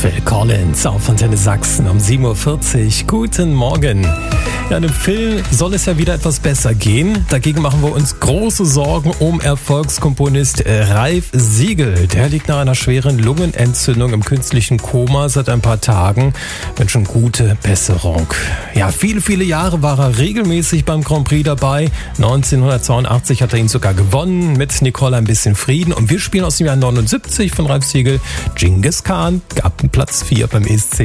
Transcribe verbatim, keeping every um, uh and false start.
Phil Collins auf Antenne Sachsen um sieben Uhr vierzig. Guten Morgen. Ja, dem Phil soll es ja wieder etwas besser gehen. Dagegen machen wir uns große Sorgen um Erfolgskomponist Ralf Siegel. Der liegt nach einer schweren Lungenentzündung im künstlichen Koma seit ein paar Tagen. Wünschen gute Besserung. Ja, viele, viele Jahre war er regelmäßig beim Grand Prix dabei. neunzehnhundertzweiundachtzig hat er ihn sogar gewonnen mit Nicole Ein bisschen Frieden. Und wir spielen aus dem Jahr neunundsiebzig von Ralf Siegel. Genghis Khan gab einen Platz vier beim E S C.